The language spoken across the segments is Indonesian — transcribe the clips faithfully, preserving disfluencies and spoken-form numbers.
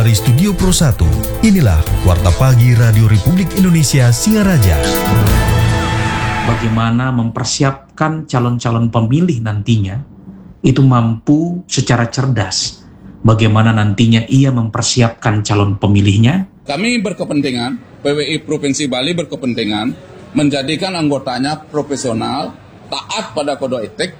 dari Studio Pro satu, inilah Warta Pagi Radio Republik Indonesia Singaraja. Bagaimana mempersiapkan calon-calon pemilih nantinya itu mampu secara cerdas. Bagaimana nantinya ia mempersiapkan calon pemilihnya. Kami berkepentingan, P W I Provinsi Bali berkepentingan menjadikan anggotanya profesional, taat pada kode etik.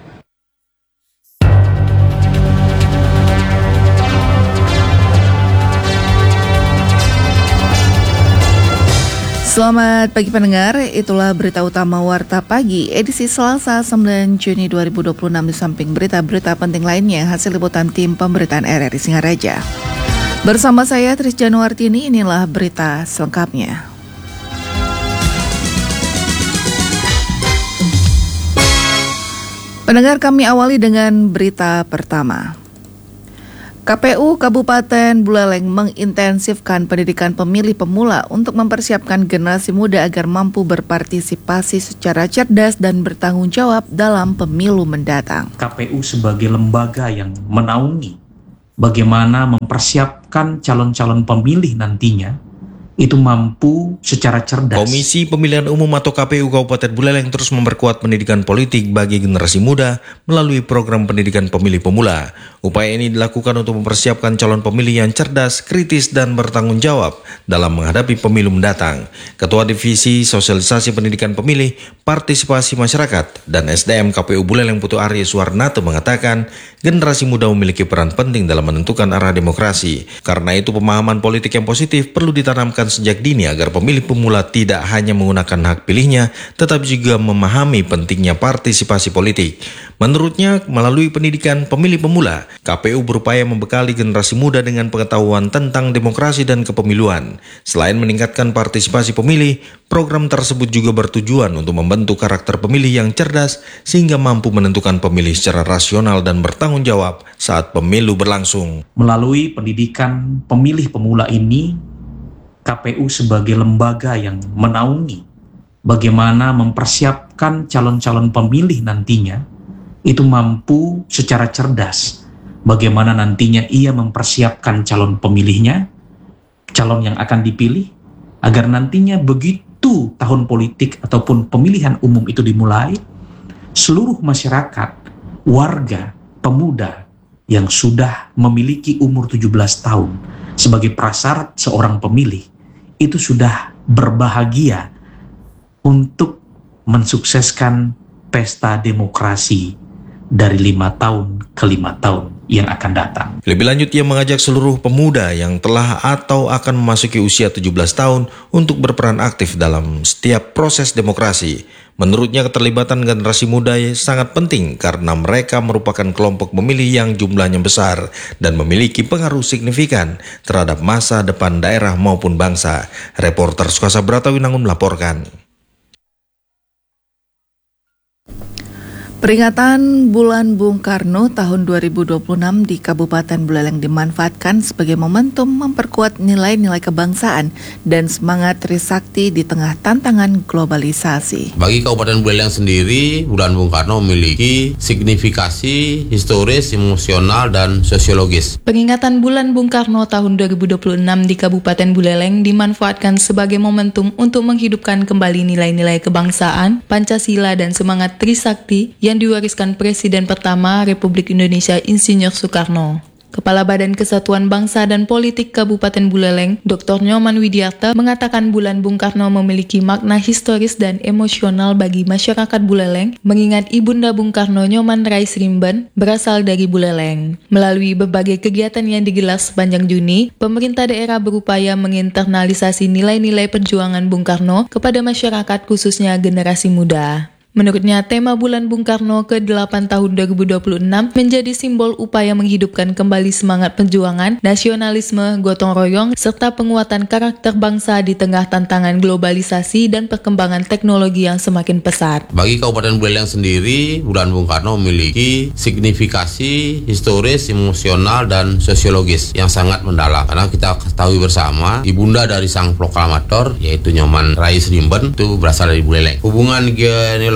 Selamat pagi pendengar, itulah berita utama Warta Pagi edisi Selasa sembilan Juni dua ribu dua puluh enam. Di samping berita-berita penting lainnya hasil liputan tim pemberitaan R R I Singaraja. Bersama saya Tris Januartini, inilah berita selengkapnya. Pendengar, kami awali dengan berita pertama. K P U Kabupaten Buleleng mengintensifkan pendidikan pemilih pemula untuk mempersiapkan generasi muda agar mampu berpartisipasi secara cerdas dan bertanggung jawab dalam pemilu mendatang. K P U sebagai lembaga yang menaungi bagaimana mempersiapkan calon-calon pemilih nantinya itu mampu secara cerdas. Komisi Pemilihan Umum atau K P U Kabupaten Buleleng terus memperkuat pendidikan politik bagi generasi muda melalui program pendidikan pemilih pemula. Upaya ini dilakukan untuk mempersiapkan calon pemilih yang cerdas, kritis, dan bertanggung jawab dalam menghadapi pemilu mendatang. Ketua Divisi Sosialisasi Pendidikan Pemilih, Partisipasi Masyarakat, dan S D M K P U Buleleng Putu Arya Suwarnato mengatakan generasi muda memiliki peran penting dalam menentukan arah demokrasi. Karena itu pemahaman politik yang positif perlu ditanamkan sejak dini agar pemilih pemula tidak hanya menggunakan hak pilihnya, tetapi juga memahami pentingnya partisipasi politik. Menurutnya, melalui pendidikan pemilih pemula, K P U berupaya membekali generasi muda dengan pengetahuan tentang demokrasi dan kepemiluan. Selain meningkatkan partisipasi pemilih, program tersebut juga bertujuan untuk membentuk karakter pemilih yang cerdas sehingga mampu menentukan pemilih secara rasional dan bertanggung jawab saat pemilu berlangsung. Melalui pendidikan pemilih pemula ini, K P U sebagai lembaga yang menaungi bagaimana mempersiapkan calon-calon pemilih nantinya itu mampu secara cerdas bagaimana nantinya ia mempersiapkan calon pemilihnya, calon yang akan dipilih, agar nantinya begitu tahun politik ataupun pemilihan umum itu dimulai, seluruh masyarakat, warga, pemuda yang sudah memiliki umur tujuh belas tahun sebagai prasyarat seorang pemilih itu sudah berbahagia untuk mensukseskan pesta demokrasi dari lima tahun ke lima tahun yang akan datang. Lebih lanjut, ia mengajak seluruh pemuda yang telah atau akan memasuki usia tujuh belas tahun untuk berperan aktif dalam setiap proses demokrasi. Menurutnya keterlibatan generasi muda sangat penting karena mereka merupakan kelompok pemilih yang jumlahnya besar dan memiliki pengaruh signifikan terhadap masa depan daerah maupun bangsa. Reporter Sukasa Bratawinangun melaporkan. Peringatan Bulan Bung Karno tahun dua ribu dua puluh enam di Kabupaten Buleleng dimanfaatkan sebagai momentum memperkuat nilai-nilai kebangsaan dan semangat Trisakti di tengah tantangan globalisasi. Bagi Kabupaten Buleleng sendiri, Bulan Bung Karno memiliki signifikasi historis, emosional, dan sosiologis. Peringatan Bulan Bung Karno tahun dua ribu dua puluh enam di Kabupaten Buleleng dimanfaatkan sebagai momentum untuk menghidupkan kembali nilai-nilai kebangsaan, Pancasila, dan semangat Trisakti yang diwariskan Presiden pertama Republik Indonesia Insinyur Soekarno. Kepala Badan Kesatuan Bangsa dan Politik Kabupaten Buleleng, Doktor Nyoman Widiarta, mengatakan Bulan Bung Karno memiliki makna historis dan emosional bagi masyarakat Buleleng, mengingat Ibunda Bung Karno Nyoman Rais Rimben berasal dari Buleleng. Melalui berbagai kegiatan yang digelar sepanjang Juni, pemerintah daerah berupaya menginternalisasi nilai-nilai perjuangan Bung Karno kepada masyarakat, khususnya generasi muda. Menurutnya, tema Bulan Bung Karno ke delapan tahun dua ribu dua puluh enam menjadi simbol upaya menghidupkan kembali semangat perjuangan, nasionalisme, gotong royong, serta penguatan karakter bangsa di tengah tantangan globalisasi dan perkembangan teknologi yang semakin pesat. Bagi Kabupaten Buleleng sendiri, Bulan Bung Karno memiliki signifikasi historis, emosional, dan sosiologis yang sangat mendalam. Karena kita ketahui bersama, ibunda dari sang proklamator, yaitu Nyoman Rais Rimben, itu berasal dari Buleleng. Hubungan genealogis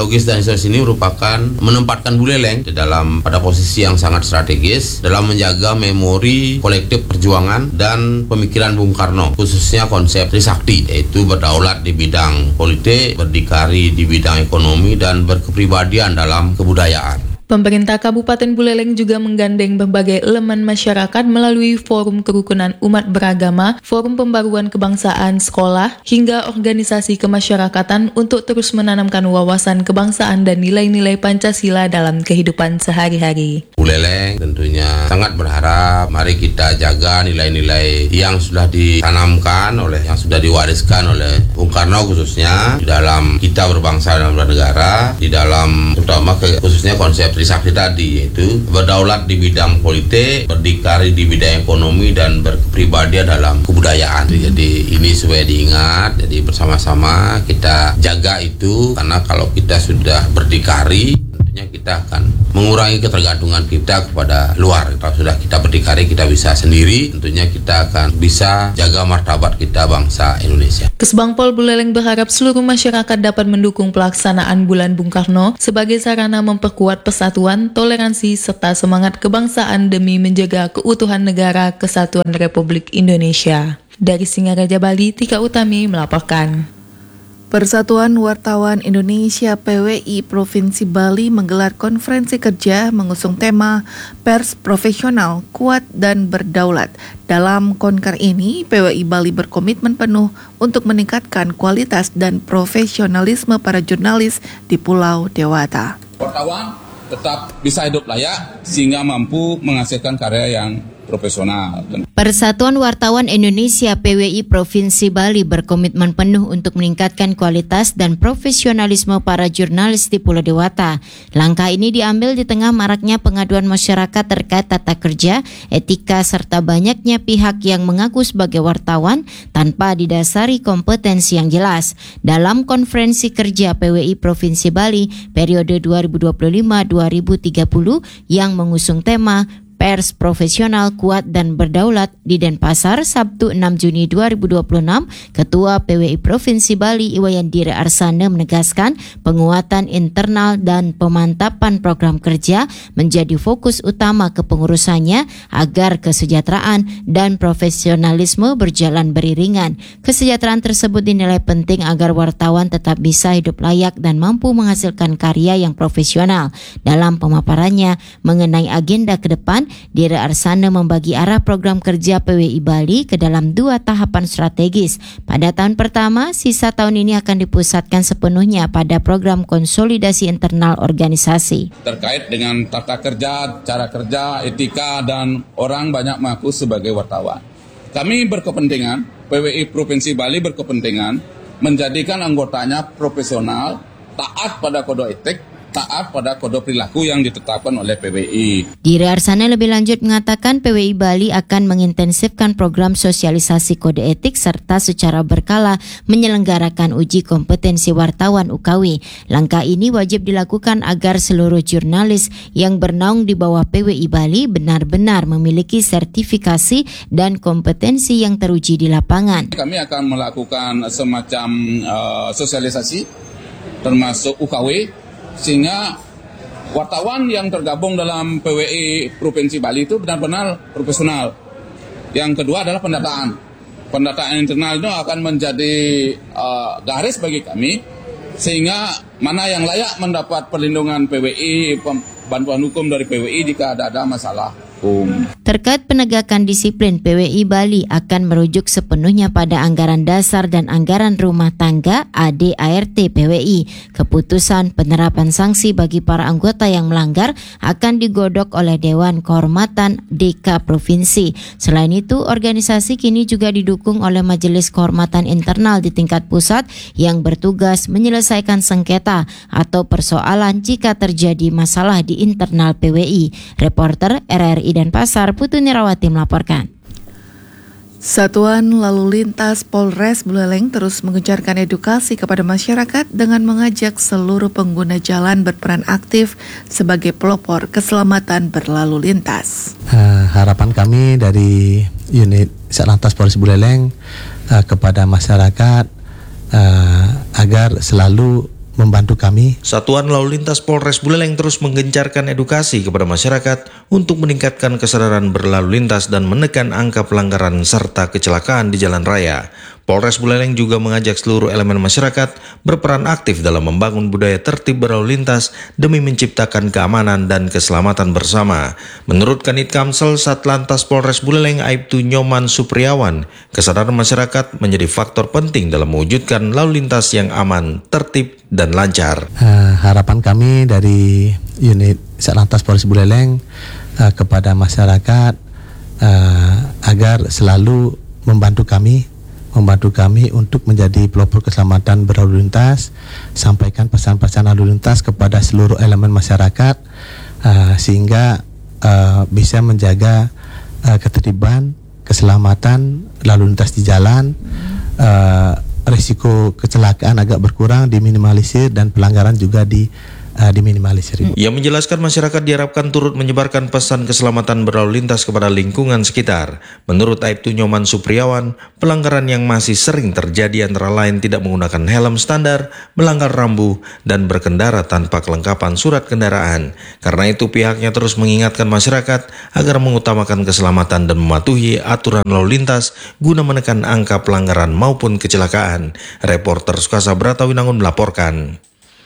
sosiologis dan historis ini merupakan menempatkan Buleleng di dalam pada posisi yang sangat strategis dalam menjaga memori kolektif perjuangan dan pemikiran Bung Karno, khususnya konsep Trisakti, yaitu berdaulat di bidang politik, berdikari di bidang ekonomi, dan berkepribadian dalam kebudayaan. Pemerintah Kabupaten Buleleng juga menggandeng berbagai elemen masyarakat melalui Forum Kerukunan Umat Beragama, Forum Pembaruan Kebangsaan Sekolah, hingga organisasi kemasyarakatan untuk terus menanamkan wawasan kebangsaan dan nilai-nilai Pancasila dalam kehidupan sehari-hari. Buleleng tentunya sangat berharap mari kita jaga nilai-nilai yang sudah ditanamkan oleh, yang sudah diwariskan oleh Bung Karno, khususnya di dalam kita berbangsa dan bernegara, di dalam terutama ke, khususnya konsep Trisakti tadi, yaitu berdaulat di bidang politik, berdikari di bidang ekonomi, dan berkepribadian dalam kebudayaan. Jadi ini supaya diingat, jadi bersama-sama kita jaga itu, karena kalau kita sudah berdikari, tentunya kita akan mengurangi ketergantungan kita kepada luar. Kalau sudah kita berdikari, kita bisa sendiri, tentunya kita akan bisa jaga martabat kita bangsa Indonesia. Kesbangpol Buleleng berharap seluruh masyarakat dapat mendukung pelaksanaan Bulan Bung Karno sebagai sarana memperkuat persatuan, toleransi, serta semangat kebangsaan demi menjaga keutuhan negara Kesatuan Republik Indonesia. Dari Singaraja, Bali, Tika Utami melaporkan. Persatuan Wartawan Indonesia P W I Provinsi Bali menggelar konferensi kerja mengusung tema Pers Profesional, Kuat dan Berdaulat. Dalam konker ini, P W I Bali berkomitmen penuh untuk meningkatkan kualitas dan profesionalisme para jurnalis di Pulau Dewata. Wartawan tetap bisa hidup layak sehingga mampu menghasilkan karya yang profesional. Persatuan Wartawan Indonesia P W I Provinsi Bali berkomitmen penuh untuk meningkatkan kualitas dan profesionalisme para jurnalis di Pulau Dewata. Langkah ini diambil di tengah maraknya pengaduan masyarakat terkait tata kerja, etika, serta banyaknya pihak yang mengaku sebagai wartawan tanpa didasari kompetensi yang jelas. Dalam konferensi kerja P W I Provinsi Bali periode dua ribu dua puluh lima sampai dua ribu tiga puluh yang mengusung tema Pers Profesional, Kuat dan Berdaulat di Denpasar, Sabtu enam Juni dua ribu dua puluh enam, Ketua P W I Provinsi Bali Iwayandira Arsana menegaskan penguatan internal dan pemantapan program kerja menjadi fokus utama kepengurusannya agar kesejahteraan dan profesionalisme berjalan beriringan. Kesejahteraan tersebut dinilai penting agar wartawan tetap bisa hidup layak dan mampu menghasilkan karya yang profesional. Dalam pemaparannya mengenai agenda ke depan, Dira Arsana membagi arah program kerja P W I Bali ke dalam dua tahapan strategis. Pada tahun pertama, sisa tahun ini akan dipusatkan sepenuhnya pada program konsolidasi internal organisasi. Terkait dengan tata kerja, cara kerja, etika, dan orang banyak mengaku sebagai wartawan. Kami berkepentingan, P W I Provinsi Bali berkepentingan menjadikan anggotanya profesional, taat pada kode etik, taat pada kode perilaku yang ditetapkan oleh P W I. Dira Arsana lebih lanjut mengatakan P W I Bali akan mengintensifkan program sosialisasi kode etik serta secara berkala menyelenggarakan uji kompetensi wartawan U K W. Langkah ini wajib dilakukan agar seluruh jurnalis yang bernaung di bawah P W I Bali benar-benar memiliki sertifikasi dan kompetensi yang teruji di lapangan. Kami akan melakukan semacam uh, sosialisasi termasuk U K W, sehingga wartawan yang tergabung dalam P W I Provinsi Bali itu benar-benar profesional. Yang kedua adalah pendataan. Pendataan internal itu akan menjadi uh, garis bagi kami, sehingga mana yang layak mendapat perlindungan P W I, bantuan hukum dari P W I jika ada, ada masalah hukum. Terkait penegakan disiplin, P W I Bali akan merujuk sepenuhnya pada anggaran dasar dan anggaran rumah tangga A D A R T P W I. Keputusan penerapan sanksi bagi para anggota yang melanggar akan digodok oleh Dewan Kehormatan D K Provinsi. Selain itu, organisasi kini juga didukung oleh Majelis Kehormatan Internal di tingkat pusat yang bertugas menyelesaikan sengketa atau persoalan jika terjadi masalah di internal P W I. Reporter R R I Denpasar Putu Nirawati melaporkan. Satuan Lalu Lintas Polres Buleleng terus mengencarkan edukasi kepada masyarakat dengan mengajak seluruh pengguna jalan berperan aktif sebagai pelopor keselamatan berlalu lintas. Uh, harapan kami dari unit Satlantas Polres Buleleng uh, kepada masyarakat uh, agar selalu membantu kami. Satuan Lalu Lintas Polres Buleleng terus menggencarkan edukasi kepada masyarakat untuk meningkatkan kesadaran berlalu lintas dan menekan angka pelanggaran serta kecelakaan di jalan raya. Polres Buleleng juga mengajak seluruh elemen masyarakat berperan aktif dalam membangun budaya tertib berlalu lintas demi menciptakan keamanan dan keselamatan bersama. Menurut Kanit Kamsel Satlantas Polres Buleleng Aibtu Nyoman Supriawan, kesadaran masyarakat menjadi faktor penting dalam mewujudkan lalu lintas yang aman, tertib, dan lancar. Uh, harapan kami dari unit Satlantas Polres Buleleng uh, kepada masyarakat uh, agar selalu membantu kami membantu kami untuk menjadi pelopor keselamatan berlalu lintas, sampaikan pesan-pesan lalu lintas kepada seluruh elemen masyarakat uh, sehingga uh, bisa menjaga uh, ketertiban, keselamatan lalu lintas di jalan, uh, risiko kecelakaan agak berkurang, diminimalisir, dan pelanggaran juga di Uh, diminimalisir. Ia menjelaskan masyarakat diharapkan turut menyebarkan pesan keselamatan berlalu lintas kepada lingkungan sekitar. Menurut Aibtu Nyoman Supriawan, pelanggaran yang masih sering terjadi antara lain tidak menggunakan helm standar, melanggar rambu, dan berkendara tanpa kelengkapan surat kendaraan. Karena itu pihaknya terus mengingatkan masyarakat agar mengutamakan keselamatan dan mematuhi aturan lalu lintas guna menekan angka pelanggaran maupun kecelakaan. Reporter Sukasa Bratawinangun melaporkan.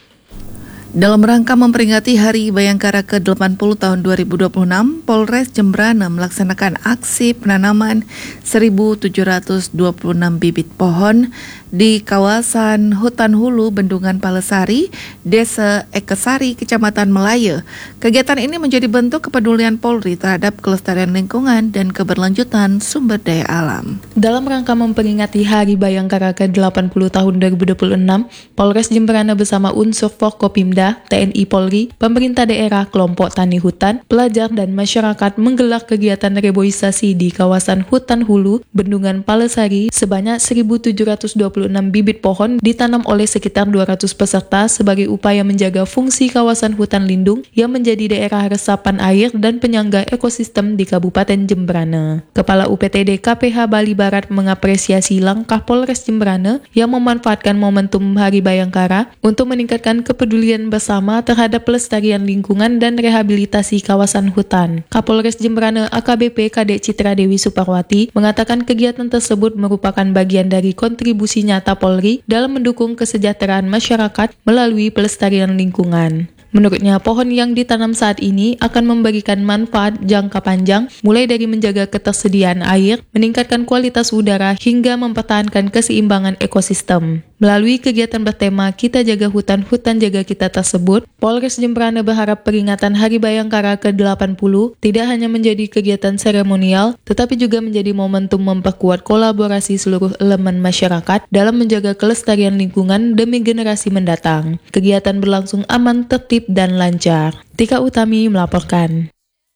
Dalam rangka memperingati Hari Bayangkara ke delapan puluh tahun dua ribu dua puluh enam, Polres Jembrana melaksanakan aksi penanaman seribu tujuh ratus dua puluh enam bibit pohon di kawasan Hutan Hulu, Bendungan Palesari, Desa Ekesari, Kecamatan Melaya. Kegiatan ini menjadi bentuk kepedulian Polri terhadap kelestarian lingkungan dan keberlanjutan sumber daya alam. Dalam rangka memperingati Hari Bayangkara ke delapan puluh tahun dua ribu dua puluh enam, Polres Jembrana bersama unsur Forkopimda, T N I Polri, pemerintah daerah, kelompok tani hutan, pelajar, dan masyarakat menggelar kegiatan reboisasi di kawasan Hutan Hulu, Bendungan Palesari sebanyak seribu tujuh ratus dua puluh enam bibit pohon ditanam oleh sekitar dua ratus peserta sebagai upaya menjaga fungsi kawasan hutan lindung yang menjadi daerah resapan air dan penyangga ekosistem di Kabupaten Jembrana. Kepala U P T D K P H Bali Barat mengapresiasi langkah Polres Jembrana yang memanfaatkan momentum Hari Bayangkara untuk meningkatkan kepedulian bersama terhadap pelestarian lingkungan dan rehabilitasi kawasan hutan. Kapolres Jembrana A K B P Kadek Citra Dewi Suparwati mengatakan kegiatan tersebut merupakan bagian dari kontribusi nyata Polri dalam mendukung kesejahteraan masyarakat melalui pelestarian lingkungan. Menurutnya, pohon yang ditanam saat ini akan memberikan manfaat jangka panjang, mulai dari menjaga ketersediaan air, meningkatkan kualitas udara, hingga mempertahankan keseimbangan ekosistem. Melalui kegiatan bertema Kita Jaga Hutan, Hutan Jaga Kita tersebut, Polres Jembrana berharap peringatan Hari Bayangkara ke delapan puluh tidak hanya menjadi kegiatan seremonial, tetapi juga menjadi momentum memperkuat kolaborasi seluruh elemen masyarakat dalam menjaga kelestarian lingkungan demi generasi mendatang. Kegiatan berlangsung aman, tertib, dan lancar. Tika Utami melaporkan.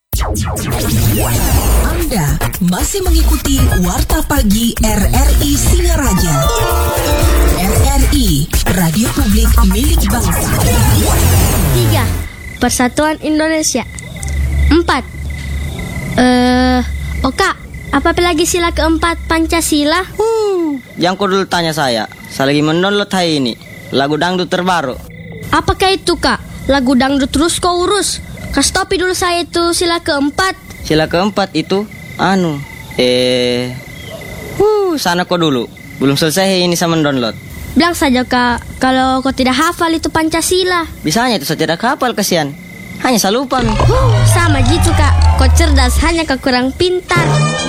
Anda masih mengikuti Warta Pagi R R I Singaraja. R R I, Radio Publik Milik Bangsa. Tiga, Persatuan Indonesia. Empat, eh, uh, Oka, apa lagi sila keempat Pancasila? Uh, yang kau dulu tanya saya, saya lagi mendownload hari ini lagu dangdut terbaru. Apakah itu, Kak? Lagu dangdut terus kau urus. Kasih topi dulu saya itu sila keempat. Sila keempat itu, anu, eh, uh, sana kau dulu. Belum selesai ini saya mendownload. Bilang saja, Kak, kalau kau tidak hafal itu Pancasila. Bisanya itu saya tidak hafal, kasihan. Hanya saya lupa. Uh, sama gitu, Kak. Kau cerdas, hanya kau kurang pintar.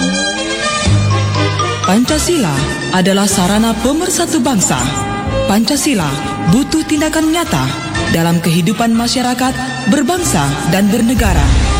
Pancasila adalah sarana pemersatu bangsa. Pancasila butuh tindakan nyata dalam kehidupan masyarakat, berbangsa, dan bernegara.